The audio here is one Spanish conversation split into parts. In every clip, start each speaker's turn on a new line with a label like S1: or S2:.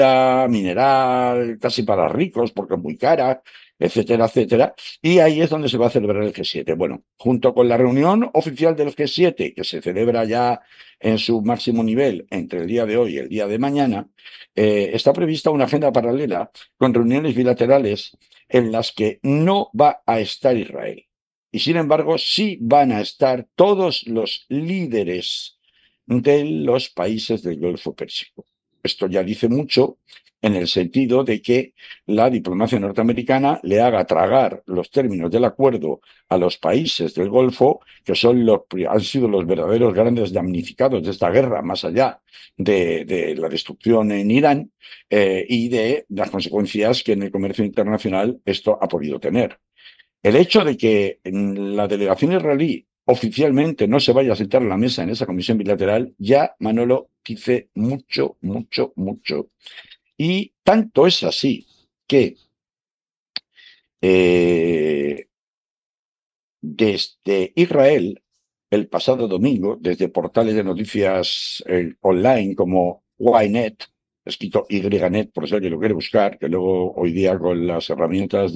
S1: mineral, casi para ricos, porque es muy cara, etcétera, etcétera. Y ahí es donde se va a celebrar el G7. Bueno, junto con la reunión oficial del G7, que se celebra ya en su máximo nivel entre el día de hoy y el día de mañana, está prevista una agenda paralela con reuniones bilaterales en las que no va a estar Israel. Y sin embargo, sí van a estar todos los líderes de los países del Golfo Pérsico. Esto ya dice mucho en el sentido de que la diplomacia norteamericana le haga tragar los términos del acuerdo a los países del Golfo, que han sido los verdaderos grandes damnificados de esta guerra, más allá de la destrucción en Irán y de las consecuencias que en el comercio internacional esto ha podido tener. El hecho de que la delegación israelí oficialmente no se vaya a sentar a la mesa en esa comisión bilateral, ya, Manolo, dice mucho, mucho, mucho. Y tanto es así que eh, desde Israel, el pasado domingo, desde portales de noticias online como Ynet, escrito Ynet, por si alguien lo quiere buscar, que luego hoy día con las herramientas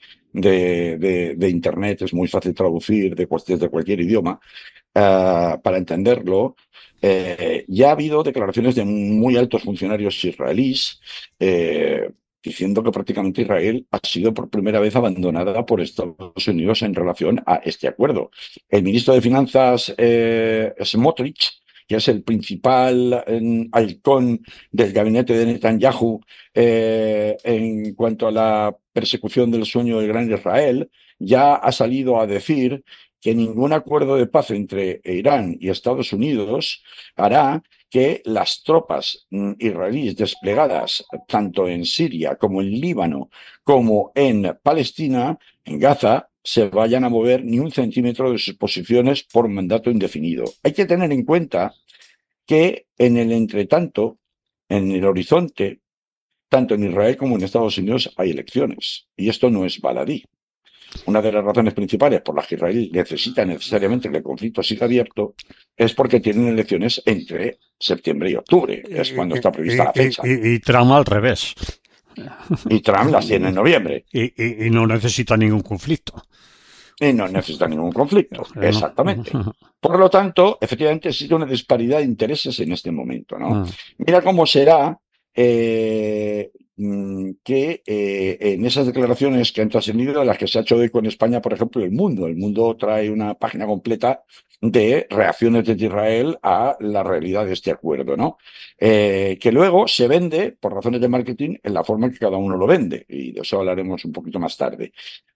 S1: de Internet es muy fácil traducir desde cualquier idioma, para entenderlo. Ya ha habido declaraciones de muy altos funcionarios israelíes diciendo que prácticamente Israel ha sido por primera vez abandonada por Estados Unidos en relación a este acuerdo. El ministro de Finanzas, Smotrich, que es el principal halcón del gabinete de Netanyahu en cuanto a la persecución del sueño del Gran Israel, ya ha salido a decir que ningún acuerdo de paz entre Irán y Estados Unidos hará que las tropas israelíes desplegadas tanto en Siria como en Líbano como en Palestina, en Gaza, se vayan a mover ni un centímetro de sus posiciones por mandato indefinido. Hay que tener en cuenta que en el entretanto, en el horizonte, tanto en Israel como en Estados Unidos hay elecciones. Y esto no es baladí. Una de las razones principales por las que Israel necesita necesariamente que el conflicto siga abierto es porque tienen elecciones entre septiembre y octubre, que es cuando está prevista la fecha.
S2: Y Trump al revés.
S1: Y Trump las tiene en noviembre.
S2: Y no necesita ningún conflicto.
S1: Y no necesita ningún conflicto. Exactamente. Por lo tanto, efectivamente existe una disparidad de intereses en este momento, ¿no? Mira cómo será que en esas declaraciones que han trascendido, de las que se ha hecho eco en España, por ejemplo, El Mundo. El Mundo trae una página completa de reacciones desde Israel a la realidad de este acuerdo, ¿no? Que luego se vende, por razones de marketing, en la forma en que cada uno lo vende. Y de eso hablaremos un poquito más tarde.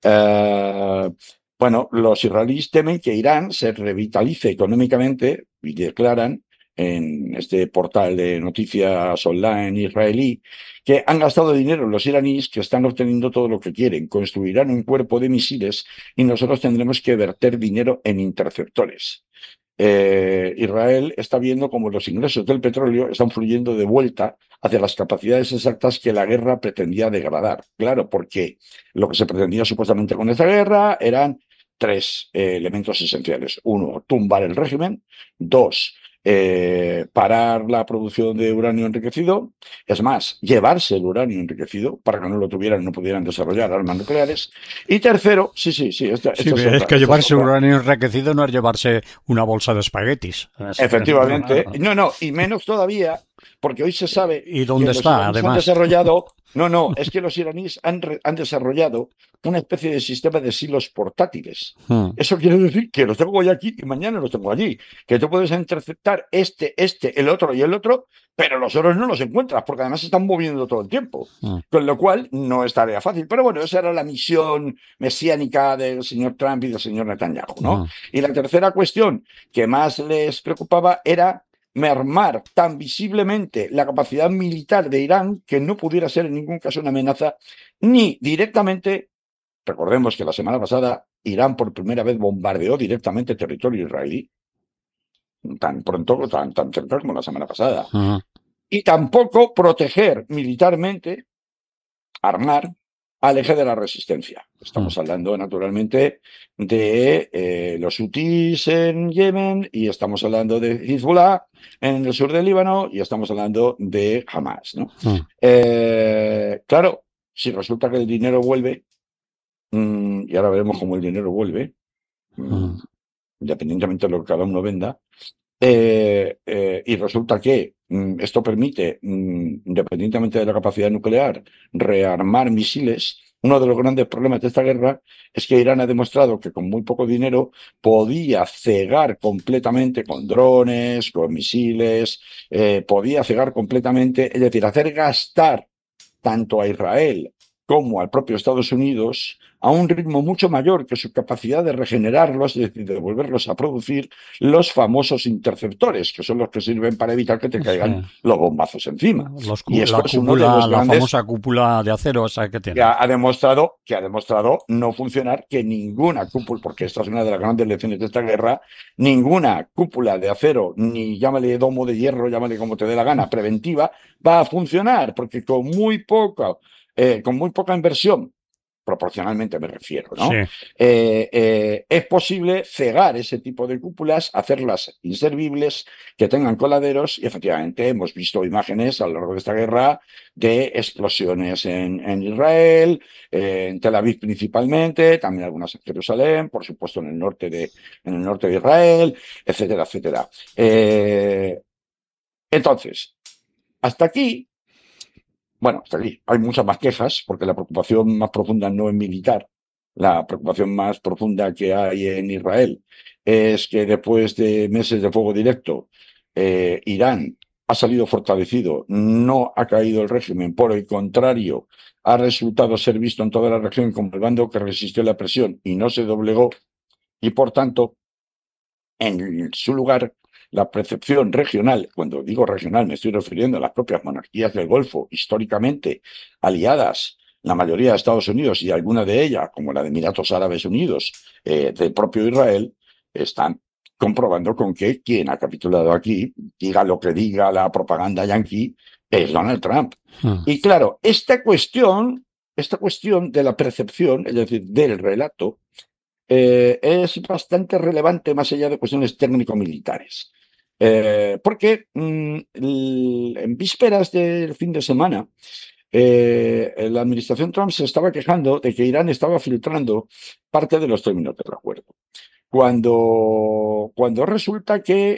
S1: Bueno, los israelíes temen que Irán se revitalice económicamente y declaran en este portal de noticias online israelí que han gastado dinero los iraníes, que están obteniendo todo lo que quieren, construirán un cuerpo de misiles y nosotros tendremos que verter dinero en interceptores. Israel está viendo cómo los ingresos del petróleo están fluyendo de vuelta hacia las capacidades exactas que la guerra pretendía degradar. Claro, porque lo que se pretendía supuestamente con esta guerra eran tres elementos esenciales. Uno, tumbar el régimen. Dos, parar la producción de uranio enriquecido. Es más, llevarse el uranio enriquecido para que no lo tuvieran, no pudieran desarrollar armas nucleares. Y tercero, sí, esta
S2: Sí,
S1: es
S2: es
S1: otra,
S2: que
S1: esta es
S2: llevarse
S1: otra.
S2: uranio enriquecido no es llevarse una bolsa de espaguetis.
S1: Efectivamente, no, y menos todavía, porque hoy se sabe
S2: ¿Y
S1: que
S2: dónde
S1: los
S2: está,
S1: iraníes han
S2: además?
S1: desarrollado, es que los iraníes han desarrollado una especie de sistema de silos portátiles. Eso quiere decir que los tengo hoy aquí y mañana los tengo allí, que tú puedes interceptar el otro y el otro, pero los otros no los encuentras, porque además se están moviendo todo el tiempo. Con lo cual, no es tarea fácil. Pero bueno, esa era la misión mesiánica del señor Trump y del señor Netanyahu, ¿no? Y la tercera cuestión que más les preocupaba era mermar tan visiblemente la capacidad militar de Irán que no pudiera ser en ningún caso una amenaza ni directamente. Recordemos que la semana pasada Irán por primera vez bombardeó directamente territorio israelí, tan pronto, tan cerca como la semana pasada. Y tampoco proteger militarmente, armar al eje de la resistencia. Estamos
S2: Mm.
S1: hablando, naturalmente, de los hutíes en Yemen, y estamos hablando de Hezbollah en el sur del Líbano, y estamos hablando de Hamas, ¿no?
S2: Mm.
S1: Claro, si resulta que el dinero vuelve, y ahora veremos cómo el dinero vuelve,
S2: Mm.
S1: independientemente de lo que cada uno venda, y resulta que esto permite, independientemente de la capacidad nuclear, rearmar misiles. Uno de los grandes problemas de esta guerra es que Irán ha demostrado que con muy poco dinero podía cegar completamente con drones, con misiles, podía cegar completamente, es decir, hacer gastar tanto a Israel como al propio Estados Unidos a un ritmo mucho mayor que su capacidad de regenerarlos, es decir, de volverlos a producir, los famosos interceptores, que son los que sirven para evitar que te
S2: Sí.
S1: caigan los bombazos encima. Y esto
S2: La
S1: es uno de
S2: cúpula,
S1: los
S2: la
S1: grandes
S2: famosa cúpula de acero esa que
S1: que
S2: tienen.
S1: ha demostrado no funcionar, que ninguna cúpula, porque esta es una de las grandes lecciones de esta guerra, ninguna cúpula de acero, ni llámale domo de hierro, llámale como te dé la gana, preventiva, va a funcionar, porque con muy poca inversión, proporcionalmente me refiero,
S2: Sí.
S1: ¿no? Es posible cegar ese tipo de cúpulas, hacerlas inservibles, que tengan coladeros, y efectivamente hemos visto imágenes a lo largo de esta guerra de explosiones en Israel, en Tel Aviv principalmente, también algunas en Jerusalén, por supuesto en el norte de Israel, etcétera, etcétera. Entonces, hasta aquí, bueno, hasta aquí. Hay muchas más quejas, porque la preocupación más profunda no es militar. La preocupación más profunda que hay en Israel es que después de meses de fuego directo, Irán ha salido fortalecido, no ha caído el régimen, por el contrario, ha resultado ser visto en toda la región como el bando que resistió la presión y no se doblegó, y por tanto, en su lugar, la percepción regional, cuando digo regional me estoy refiriendo a las propias monarquías del Golfo, históricamente aliadas, la mayoría de Estados Unidos y alguna de ellas, como la de Emiratos Árabes Unidos, del propio Israel, están comprobando con que quien ha capitulado aquí, diga lo que diga la propaganda yanqui, es Donald Trump.
S2: Mm.
S1: Y claro, esta cuestión de la percepción, es decir, del relato, es bastante relevante más allá de cuestiones técnico-militares. Porque en vísperas del fin de semana, la administración Trump se estaba quejando de que Irán estaba filtrando parte de los términos del acuerdo. Cuando resulta que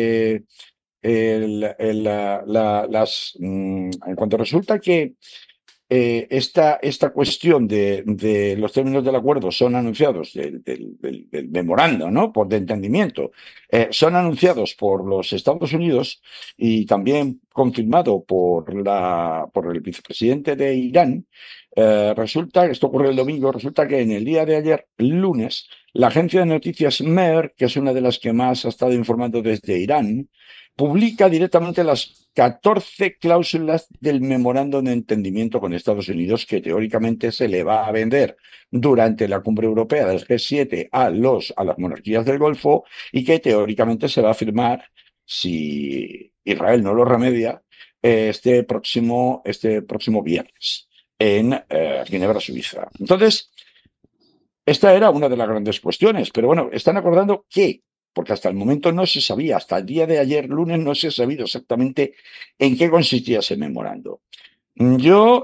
S1: cuando resulta que esta cuestión de los términos del acuerdo son anunciados, del memorando, ¿no? De entendimiento, son anunciados por los Estados Unidos y también confirmado por el vicepresidente de Irán. Resulta, esto ocurrió el domingo, resulta que en el día de ayer, lunes, la agencia de noticias MER, que es una de las que más ha estado informando desde Irán, publica directamente las 14 cláusulas del memorándum de entendimiento con Estados Unidos, que teóricamente se le va a vender durante la cumbre europea del G7 a las monarquías del Golfo, y que teóricamente se va a firmar, si Israel no lo remedia, este próximo viernes en Ginebra, Suiza. Entonces, esta era una de las grandes cuestiones, pero bueno, están acordando que, porque hasta el momento no se sabía, hasta el día de ayer, lunes, no se ha sabido exactamente en qué consistía ese memorando. Yo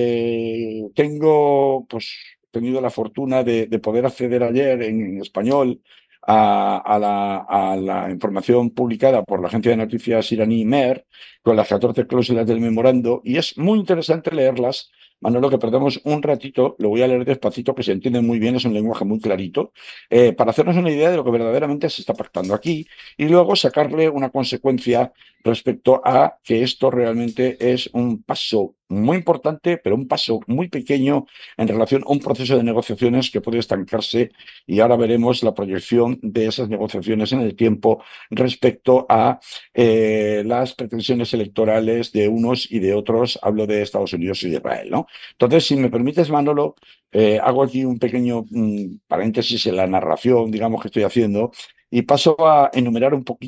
S1: he tenido la fortuna de poder acceder ayer en español a la información publicada por la agencia de noticias iraní MER, con las 14 cláusulas del memorando, y es muy interesante leerlas. Manolo, que perdemos un ratito, lo voy a leer despacito, que se entiende muy bien, es un lenguaje muy clarito, para hacernos una idea de lo que verdaderamente se está pactando aquí, y luego sacarle una consecuencia respecto a que esto realmente es un paso muy importante, pero un paso muy pequeño en relación a un proceso de negociaciones que puede estancarse, y ahora veremos la proyección de esas negociaciones en el tiempo respecto a las pretensiones electorales de unos y de otros. Hablo de Estados Unidos y de Israel, ¿no? Entonces, si me permites, Manolo, hago aquí un pequeño paréntesis en la narración, digamos, que estoy haciendo, y paso a enumerar un poquito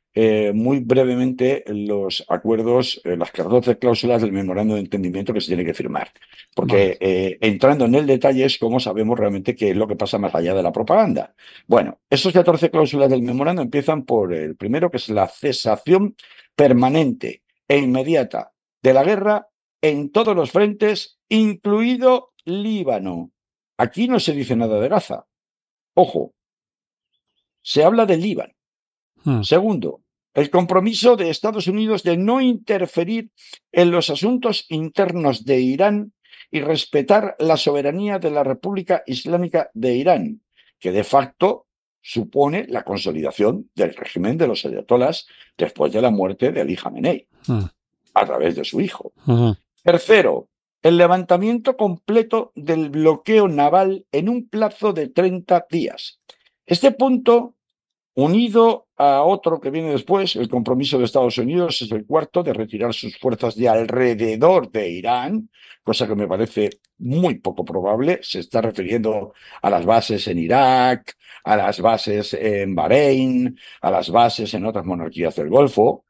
S1: muy brevemente los acuerdos, las 14 cláusulas del memorando de entendimiento que se tiene que firmar.
S2: Vale.
S1: Porque entrando en el detalle es cómo sabemos realmente qué es lo que pasa más allá de la propaganda. Bueno, esos 14 cláusulas del memorando empiezan por el primero, que es la cesación permanente e inmediata de la guerra en todos los frentes, incluido Líbano. Aquí no se dice nada de Gaza. Ojo, se habla de Líbano.
S2: Mm.
S1: Segundo, el compromiso de Estados Unidos de no interferir en los asuntos internos de Irán y respetar la soberanía de la República Islámica de Irán, que de facto supone la consolidación del régimen de los ayatolás después de la muerte de Ali Khamenei,
S2: Mm.
S1: a través de su hijo.
S2: Mm.
S1: Tercero, el levantamiento completo del bloqueo naval en un plazo de 30 días. Este punto, unido a otro que viene después, el compromiso de Estados Unidos, es el cuarto, de retirar sus fuerzas de alrededor de Irán, cosa que me parece muy poco probable. Se está refiriendo a las bases en Irak, a las bases en Bahrein, a las bases en otras monarquías del Golfo.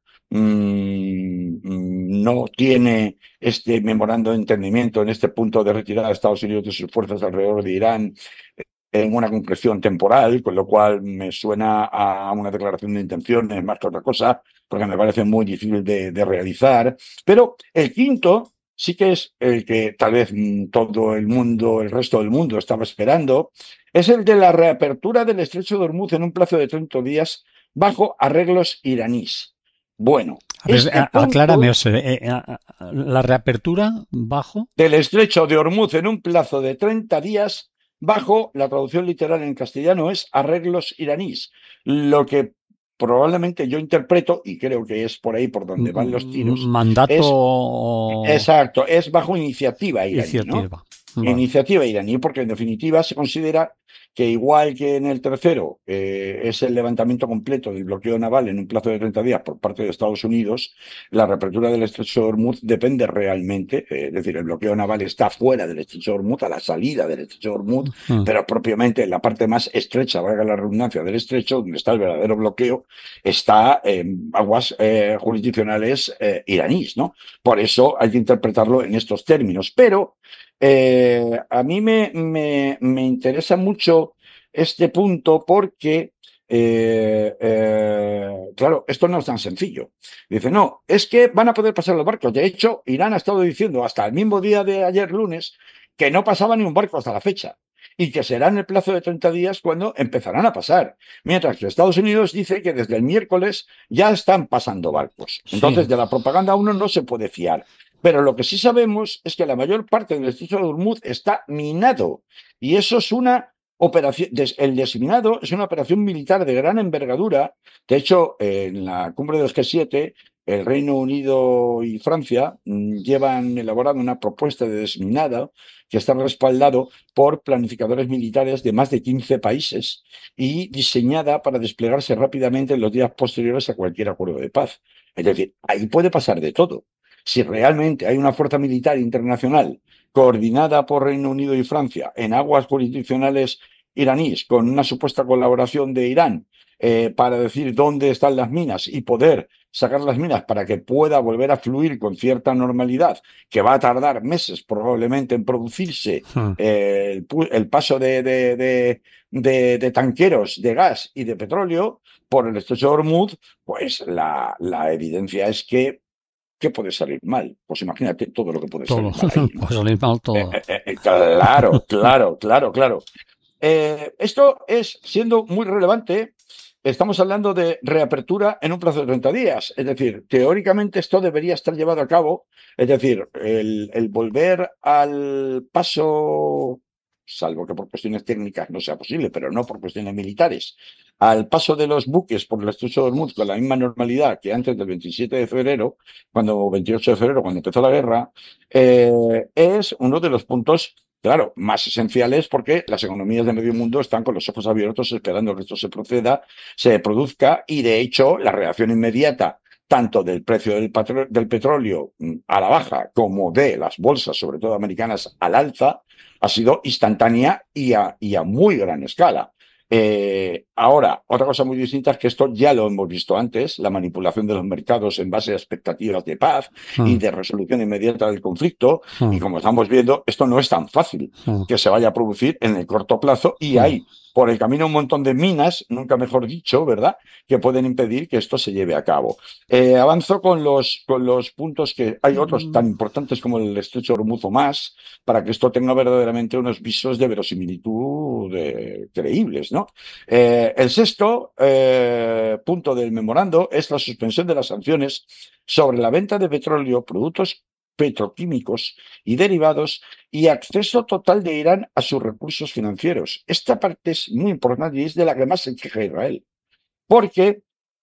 S1: No tiene este memorando de entendimiento en este punto de retirada de Estados Unidos de sus fuerzas alrededor de Irán en una concreción temporal, con lo cual me suena a una declaración de intenciones más que otra cosa, porque me parece muy difícil de realizar. Pero el quinto sí que es el que tal vez todo el mundo, el resto del mundo estaba esperando, es el de la reapertura del estrecho de Hormuz en un plazo de 30 días bajo arreglos iraníes. Bueno,
S2: A ver,
S1: este
S2: aclárame,
S1: punto
S2: o sea, la reapertura bajo.
S1: del estrecho de Hormuz en un plazo de 30 días, bajo la traducción literal en castellano es arreglos iraníes. Lo que probablemente yo interpreto, y creo que es por ahí por donde van los tiros,
S2: Mandato
S1: es,
S2: o
S1: exacto, es bajo iniciativa iraní, ¿no?
S2: iniciativa. Vale.
S1: Iniciativa iraní, porque en definitiva se considera que igual que en el tercero es el levantamiento completo del bloqueo naval en un plazo de 30 días por parte de Estados Unidos, la reapertura del estrecho de Hormuz depende realmente, es decir, el bloqueo naval está fuera del estrecho de Hormuz, a la salida del estrecho de Hormuz,
S2: Mm.
S1: pero propiamente en la parte más estrecha, valga la redundancia, del estrecho, donde está el verdadero bloqueo, está en aguas jurisdiccionales iraníes, ¿no? Por eso hay que interpretarlo en estos términos. Pero a mí me interesa mucho este punto porque, claro, esto no es tan sencillo. Dice, no, es que van a poder pasar los barcos. De hecho, Irán ha estado diciendo hasta el mismo día de ayer lunes que no pasaba ni un barco hasta la fecha y que será en el plazo de 30 días cuando empezarán a pasar. Mientras que Estados Unidos dice que desde el miércoles ya están pasando barcos.
S2: Sí.
S1: Entonces, de la propaganda uno no se puede fiar. Pero lo que sí sabemos es que la mayor parte del estrecho de Hormuz está minado. Y eso es una operación. El desminado es una operación militar de gran envergadura. De hecho, en la cumbre de los G7, el Reino Unido y Francia llevan elaborado una propuesta de desminado que está respaldado por planificadores militares de más de 15 países y diseñada para desplegarse rápidamente en los días posteriores a cualquier acuerdo de paz. Es decir, ahí puede pasar de todo. Si realmente hay una fuerza militar internacional coordinada por Reino Unido y Francia en aguas jurisdiccionales iraníes, con una supuesta colaboración de Irán para decir dónde están las minas y poder sacar las minas para que pueda volver a fluir con cierta normalidad, que va a tardar meses probablemente en producirse
S2: Mm.
S1: el paso de tanqueros de gas y de petróleo por el estrecho de Hormuz, pues la evidencia es que puede salir mal. Pues imagínate todo lo que puede
S2: Todo.
S1: salir mal ahí, ¿no?
S2: Pues salir mal todo.
S1: Claro, claro, claro, claro. Esto es siendo muy relevante. Estamos hablando de reapertura en un plazo de 30 días. Es decir, teóricamente esto debería estar llevado a cabo. Es decir, el volver al paso, salvo que por cuestiones técnicas no sea posible, pero no por cuestiones militares, al paso de los buques por el estrecho de Hormuz con la misma normalidad que antes del 27 de febrero, 28 de febrero, cuando empezó la guerra, es uno de los puntos, claro, más esenciales, porque las economías de medio mundo están con los ojos abiertos esperando que esto se produzca, y de hecho la reacción inmediata tanto del precio del petróleo a la baja como de las bolsas, sobre todo americanas, al alza, ha sido instantánea y a muy gran escala. Ahora, otra cosa muy distinta es que esto ya lo hemos visto antes, la manipulación de los mercados en base a expectativas de paz y
S2: mm,
S1: de resolución inmediata del conflicto. Y
S2: mm,
S1: como estamos viendo, esto no es tan fácil
S2: mm,
S1: que se vaya a producir en el corto plazo y
S2: mm,
S1: hay por el camino un montón de minas, nunca mejor dicho, ¿verdad?, que pueden impedir que esto se lleve a cabo. Avanzo con los puntos que hay otros tan
S2: mm.
S1: importantes como el estrecho de Hormuz o más, para que esto tenga verdaderamente unos visos de verosimilitud creíbles, ¿no? El sexto punto del memorando es la suspensión de las sanciones sobre la venta de petróleo, productos petroquímicos y derivados y acceso total de Irán a sus recursos financieros. Esta parte es muy importante y es de la que más se queja Israel, porque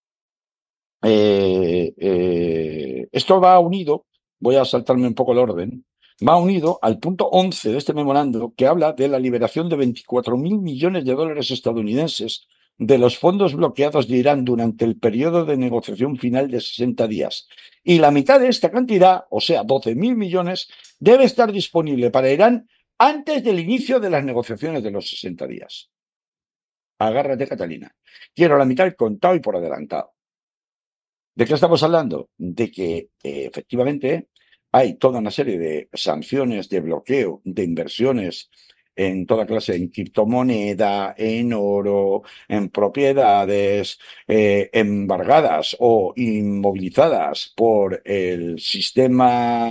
S1: esto va unido, voy a saltarme un poco el orden, va unido al punto 11 de este memorando que habla de la liberación de 24.000 millones de dólares estadounidenses de los fondos bloqueados de Irán durante el periodo de negociación final de 60 días. Y la mitad de esta cantidad, o sea, 12.000 millones, debe estar disponible para Irán antes del inicio de las negociaciones de los 60 días. Agárrate, Catalina. Quiero la mitad contado y por adelantado. ¿De qué estamos hablando? De que efectivamente hay toda una serie de sanciones de bloqueo de inversiones en toda clase, en criptomoneda, en oro, en propiedades, embargadas o inmovilizadas por el sistema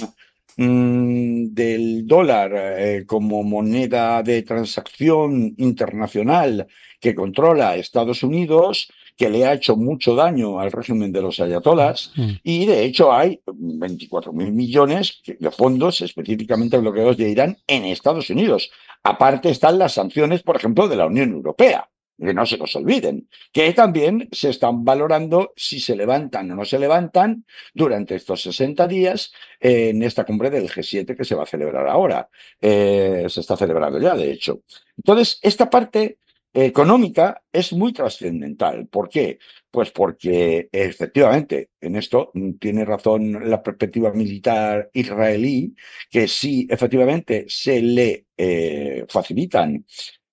S1: del dólar como moneda de transacción internacional que controla Estados Unidos, que le ha hecho mucho daño al régimen de los ayatolás,
S2: Mm.
S1: y de hecho hay 24.000 millones de fondos específicamente bloqueados de Irán en Estados Unidos. Aparte están las sanciones, por ejemplo, de la Unión Europea, que no se nos olviden, que también se están valorando si se levantan o no se levantan durante estos 60 días en esta cumbre del G7 que se va a celebrar ahora. Se está celebrando ya, de hecho. Entonces, esta parte económica es muy trascendental. ¿Por qué? Pues porque efectivamente en esto tiene razón la perspectiva militar israelí, que si efectivamente se le facilitan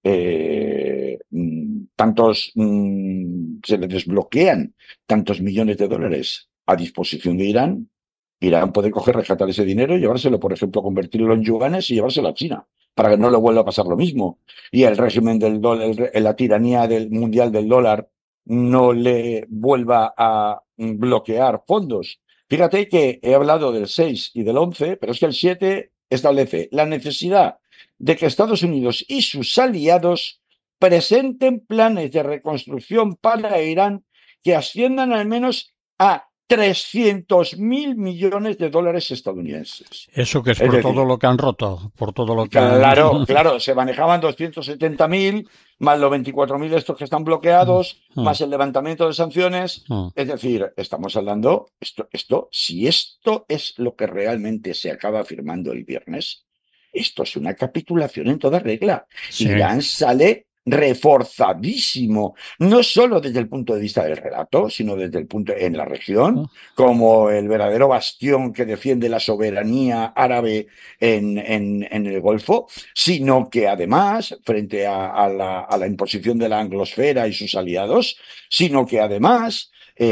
S1: se le desbloquean tantos millones de dólares a disposición de Irán, Irán puede coger, rescatar ese dinero y llevárselo, por ejemplo, convertirlo en yuanes y llevárselo a China, para que no le vuelva a pasar lo mismo. Y el régimen del dólar, la tiranía del mundial del dólar, no le vuelva a bloquear fondos. Fíjate que he hablado del 6 y del 11, pero es que el 7 establece la necesidad de que Estados Unidos y sus aliados presenten planes de reconstrucción para Irán que asciendan al menos a 300.000 millones de dólares estadounidenses.
S2: Eso que es
S1: Es
S2: por todo
S1: decir,
S2: lo que han roto, por todo lo que han...
S1: claro, claro, se manejaban 270.000, más los 24.000 estos que están bloqueados,
S2: Mm,
S1: más el levantamiento de sanciones.
S2: mm.
S1: Es decir, estamos hablando, si esto es lo que realmente se acaba firmando el viernes, esto es una capitulación en toda regla.
S2: Sí.
S1: Irán sale reforzadísimo, no solo desde el punto de vista del relato, sino desde el punto en la región, como el verdadero bastión que defiende la soberanía árabe en el Golfo, sino que además, frente a la imposición de la anglosfera y sus aliados, sino que además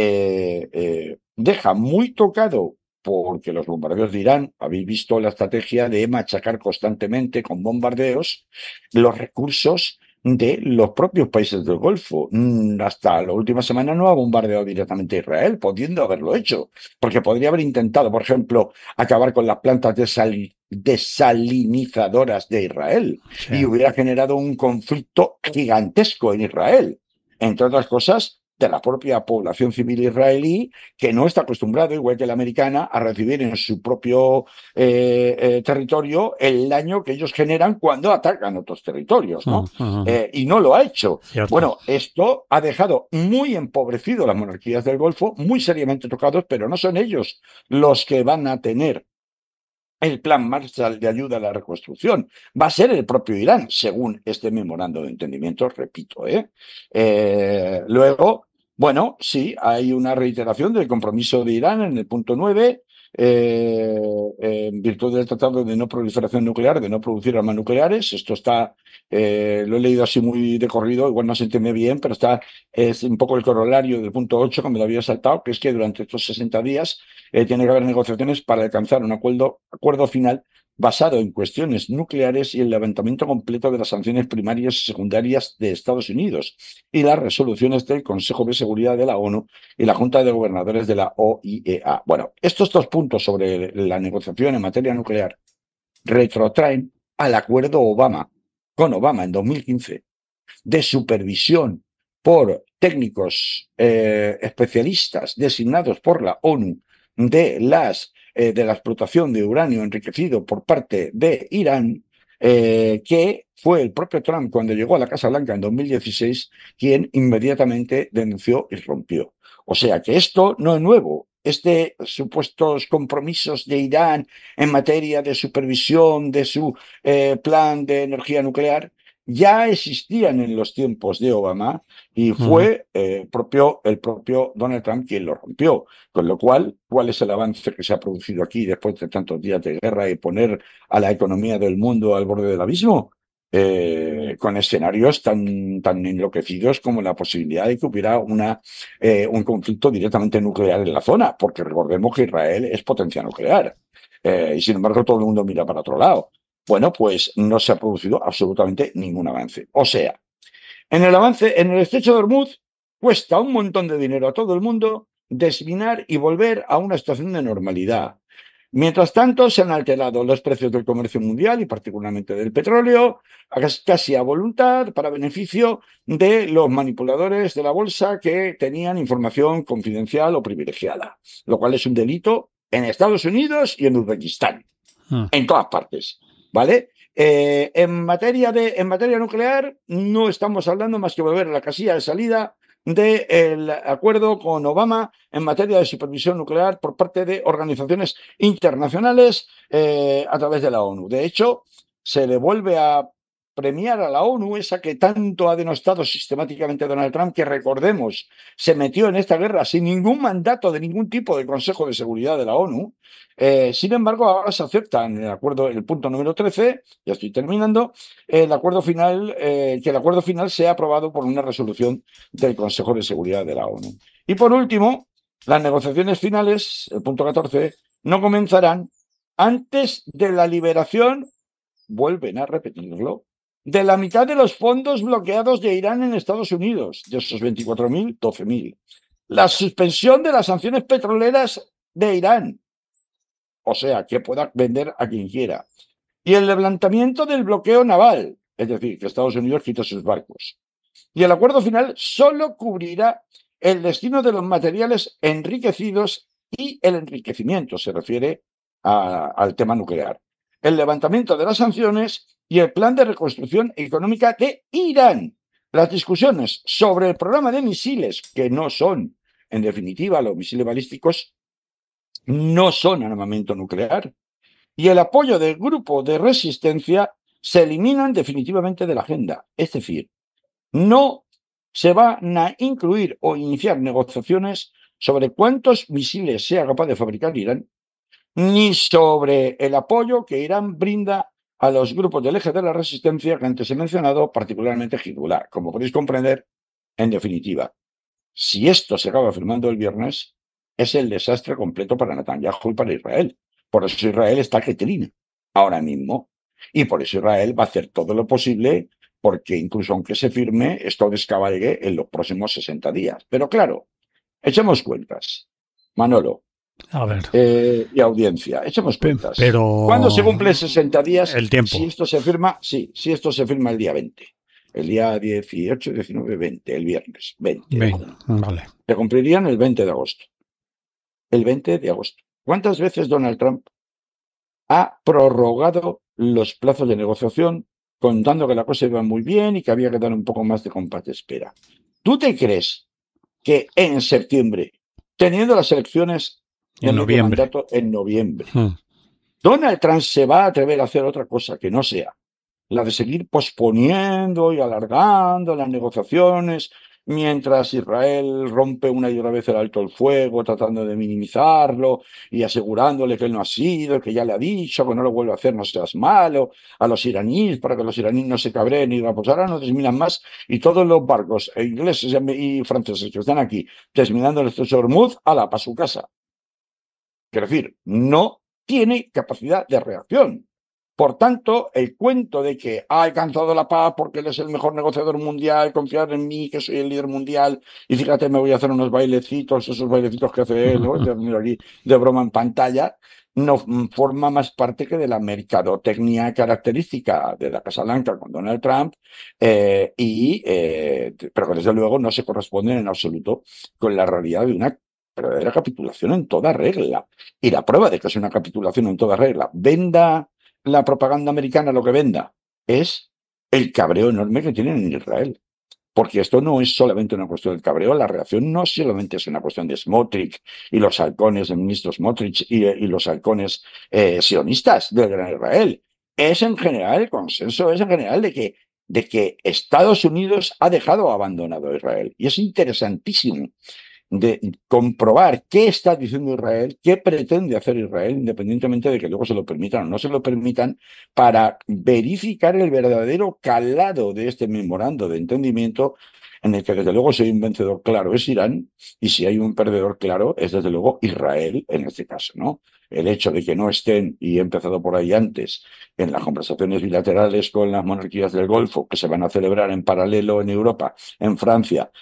S1: deja muy tocado porque los bombardeos de Irán, habéis visto la estrategia de machacar constantemente con bombardeos los recursos de los propios países del Golfo. Hasta la última semana no ha bombardeado directamente a Israel, pudiendo haberlo hecho, porque podría haber intentado, por ejemplo, acabar con las plantas desalinizadoras de Israel
S2: Sí.
S1: y hubiera generado un conflicto gigantesco en Israel, entre otras cosas de la propia población civil israelí, que no está acostumbrado, igual que la americana, a recibir en su propio territorio el daño que ellos generan cuando atacan otros territorios, ¿no? Y no lo ha hecho.
S2: Cierto.
S1: Bueno, esto ha dejado muy empobrecido las monarquías del Golfo, muy seriamente tocados, pero no son ellos los que van a tener el plan Marshall de ayuda a la reconstrucción. Va a ser el propio Irán, según este memorando de entendimiento, repito. Luego, bueno, sí, hay una reiteración del compromiso de Irán en el punto 9 en virtud del Tratado de No Proliferación Nuclear, de no producir armas nucleares. Esto está, lo he leído así muy de corrido, igual no se entiende bien, pero es un poco el corolario del punto 8 que me lo había saltado, que es que durante estos 60 días tiene que haber negociaciones para alcanzar un acuerdo final basado en cuestiones nucleares y el levantamiento completo de las sanciones primarias y secundarias de Estados Unidos y las resoluciones del Consejo de Seguridad de la ONU y la Junta de Gobernadores de la OIEA. Bueno, estos dos puntos sobre la negociación en materia nuclear retrotraen al acuerdo con Obama en 2015 de supervisión por técnicos especialistas designados por la ONU de la explotación de uranio enriquecido por parte de Irán, que fue el propio Trump cuando llegó a la Casa Blanca en 2016 quien inmediatamente denunció y rompió. O sea que esto no es nuevo. Supuestos compromisos de Irán en materia de supervisión de su plan de energía nuclear ya existían en los tiempos de Obama y fue el propio Donald Trump quien lo rompió. Con lo cual, ¿cuál es el avance que se ha producido aquí después de tantos días de guerra y poner a la economía del mundo al borde del abismo? Con escenarios tan enloquecidos como la posibilidad de que hubiera un conflicto directamente nuclear en la zona, porque recordemos que Israel es potencia nuclear. Y sin embargo, todo el mundo mira para otro lado. Bueno, pues no se ha producido absolutamente ningún avance. O sea, en el estrecho de Hormuz cuesta un montón de dinero a todo el mundo desminar y volver a una situación de normalidad. Mientras tanto, se han alterado los precios del comercio mundial y particularmente del petróleo, casi a voluntad, para beneficio de los manipuladores de la bolsa que tenían información confidencial o privilegiada, lo cual es un delito en Estados Unidos y en Uzbekistán, en todas partes, ¿vale? En materia nuclear, no estamos hablando más que volver a la casilla de salida del acuerdo con Obama en materia de supervisión nuclear por parte de organizaciones internacionales a través de la ONU. De hecho, se le vuelve a premiar a la ONU, esa que tanto ha denostado sistemáticamente Donald Trump, que recordemos, se metió en esta guerra sin ningún mandato de ningún tipo de Consejo de Seguridad de la ONU. Sin embargo, ahora se acepta en el acuerdo, el punto número 13, ya estoy terminando, que el acuerdo final sea aprobado por una resolución del Consejo de Seguridad de la ONU. Y por último, las negociaciones finales, el punto 14, no comenzarán antes de la liberación, vuelven a repetirlo, de la mitad de los fondos bloqueados de Irán en Estados Unidos, de esos 24.000, 12.000. La suspensión de las sanciones petroleras de Irán, o sea, que pueda vender a quien quiera. Y el levantamiento del bloqueo naval, es decir, que Estados Unidos quita sus barcos. Y el acuerdo final solo cubrirá el destino de los materiales enriquecidos y el enriquecimiento, se refiere al tema nuclear. El levantamiento de las sanciones y el plan de reconstrucción económica de Irán. Las discusiones sobre el programa de misiles, que no son, en definitiva, los misiles balísticos, no son armamento nuclear, y el apoyo del grupo de resistencia se eliminan definitivamente de la agenda. Es decir, no se van a incluir o iniciar negociaciones sobre cuántos misiles sea capaz de fabricar Irán, ni sobre el apoyo que Irán brinda a los grupos del eje de la resistencia que antes he mencionado, particularmente Hezbollah. Como podéis comprender, en definitiva, si esto se acaba firmando el viernes, es el desastre completo para Netanyahu y para Israel. Por eso Israel está que trina ahora mismo. Y por eso Israel va a hacer todo lo posible porque incluso aunque se firme, esto descabalgue en los próximos 60 días. Pero claro, echemos cuentas. Manolo,
S2: A ver,
S1: y audiencia, echemos cuentas.
S2: pero
S1: ¿Cuándo se cumplen 60 días?
S2: el tiempo.
S1: Si esto se firma, sí, si esto se firma el día 20. El día 18, 19, 20, el viernes, 20 de junio.
S2: Vale.
S1: Se cumplirían el 20 de agosto. El 20 de agosto. ¿Cuántas veces Donald Trump ha prorrogado los plazos de negociación contando que la cosa iba muy bien y que había que dar un poco más de compás de espera? ¿Tú te crees que en septiembre, teniendo las elecciones de medio mandato en noviembre, Donald Trump se va a atrever a hacer otra cosa que no sea la de seguir posponiendo y alargando las negociaciones mientras Israel rompe una y otra vez el alto el fuego, tratando de minimizarlo y asegurándole que él no ha sido, que ya le ha dicho, que no lo vuelve a hacer, no seas malo, a los iraníes, para que los iraníes no se cabreen y digan, pues ahora nos desminan más, y todos los barcos ingleses y franceses que están aquí desminando el estrecho de Hormuz, ala, para su casa. Quiero decir, no tiene capacidad de reacción. Por tanto, el cuento de que ha alcanzado la paz porque él es el mejor negociador mundial, confiar en mí, que soy el líder mundial, y fíjate, me voy a hacer unos bailecitos, esos bailecitos que hace él, ¿no? Miro aquí de broma en pantalla, no forma más parte que de la mercadotecnia característica de la Casa Blanca con Donald Trump, pero que desde luego no se corresponden en absoluto con la realidad de una verdadera capitulación en toda regla. Y la prueba de que es una capitulación en toda regla, venda la propaganda americana lo que venda, es el cabreo enorme que tienen en Israel. Porque esto no es solamente una cuestión del cabreo, la reacción no solamente es una cuestión de Smotrich y los halcones del ministro Smotrich y los halcones sionistas del Gran Israel. Es en general, el consenso es en general de que Estados Unidos ha dejado abandonado a Israel. Y es interesantísimo de comprobar qué está diciendo Israel, qué pretende hacer Israel, independientemente de que luego se lo permitan o no se lo permitan, para verificar el verdadero calado de este memorando de entendimiento, en el que desde luego si hay un vencedor claro es Irán, y si hay un perdedor claro es desde luego Israel en este caso, ¿no? El hecho de que no estén, y he empezado por ahí antes, en las conversaciones bilaterales con las monarquías del Golfo, que se van a celebrar en paralelo en Europa, en Francia,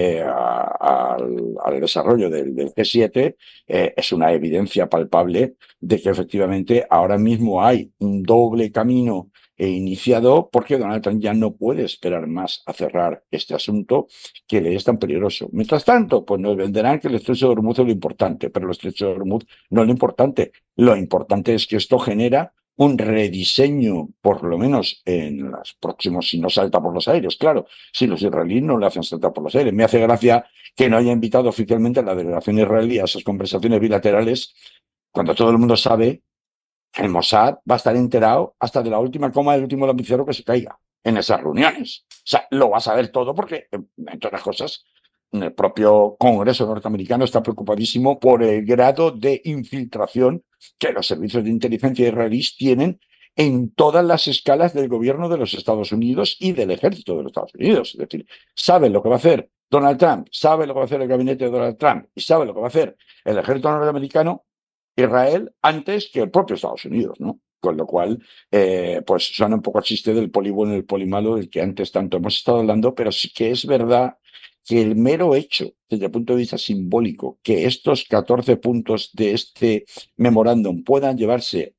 S1: al desarrollo del G7, es una evidencia palpable de que efectivamente ahora mismo hay un doble camino iniciado porque Donald Trump ya no puede esperar más a cerrar este asunto que le es tan peligroso. Mientras tanto, pues nos venderán que el estrecho de Hormuz es lo importante, pero el estrecho de Hormuz no es lo importante. Lo importante es que esto genera un rediseño, por lo menos en los próximos, si no salta por los aires, claro, si los israelíes no le hacen saltar por los aires. Me hace gracia que no haya invitado oficialmente a la delegación israelí a esas conversaciones bilaterales, cuando todo el mundo sabe que el Mossad va a estar enterado hasta de la última coma del último lapicero que se caiga en esas reuniones. O sea, lo va a saber todo porque, entre otras cosas, el propio Congreso norteamericano está preocupadísimo por el grado de infiltración que los servicios de inteligencia israelíes tienen en todas las escalas del gobierno de los Estados Unidos y del ejército de los Estados Unidos. Es decir, saben lo que va a hacer Donald Trump, sabe lo que va a hacer el gabinete de Donald Trump y sabe lo que va a hacer el ejército norteamericano, Israel, antes que el propio Estados Unidos, ¿no? Con lo cual, pues suena un poco a chiste del poli bueno y el poli malo del que antes tanto hemos estado hablando, pero sí que es verdad que el mero hecho, desde el punto de vista simbólico, que estos 14 puntos de este memorándum puedan llevarse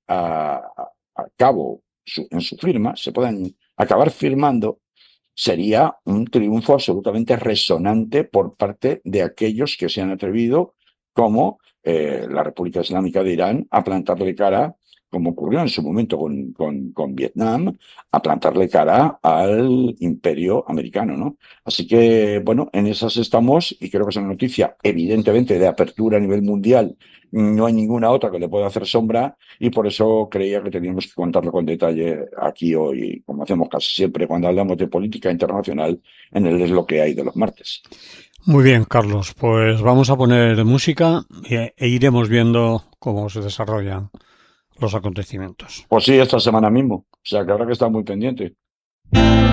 S1: a cabo en su firma, se puedan acabar firmando, sería un triunfo absolutamente resonante por parte de aquellos que se han atrevido, como la República Islámica de Irán, a plantarle cara, como ocurrió en su momento con Vietnam, a plantarle cara al imperio americano, ¿no? Así que, bueno, en esas estamos y creo que es una noticia evidentemente de apertura a nivel mundial. No hay ninguna otra que le pueda hacer sombra y por eso creía que teníamos que contarlo con detalle aquí hoy, como hacemos casi siempre cuando hablamos de política internacional en el Es lo que hay de los martes.
S2: Muy bien, Carlos, pues vamos a poner música e iremos viendo cómo se desarrollan los acontecimientos.
S1: Pues sí, esta semana mismo. O sea que habrá que estar muy pendiente.